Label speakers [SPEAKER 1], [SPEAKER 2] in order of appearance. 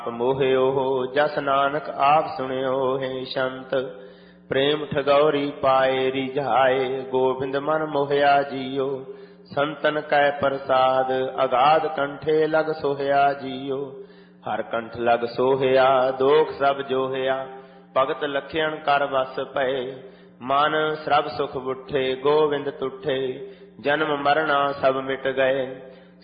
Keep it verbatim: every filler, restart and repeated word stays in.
[SPEAKER 1] ਮੋਹਿਓ ਜਸ ਨਾਨਕ ਆਪ ਸੁਣਿਓ ਹੈ ਸੰਤ। ਪ੍ਰੇਮ ਠਗੌਰੀ ਪਾਏ ਰਿਝਾਏ ਗੋਬਿੰਦ ਮਨ ਮੋਹਿਆ ਜੀਓ। ਸੰਤਨ ਕੈ ਪ੍ਰਸਾਦ ਅਗਾਧ ਕੰਠੇ ਲਗ ਸੋਹਿਆ ਜੀਓ। ਹਰ ਕੰਠ ਲਗ ਸੋਹਿਆ ਦੋਖ ਸਭ ਜੋਹਿਆ। ਭਗਤ ਲਖਿਆਣ ਕਰ ਵਸ ਪਏ ਮਨ ਸਰਬ ਸੁਖ ਬੁੱਠੇ। ਗੋਵਿੰਦ ਤੁਠੇ ਜਨਮ ਮਰਣਾ ਸਭ ਮਿਟ ਗਏ।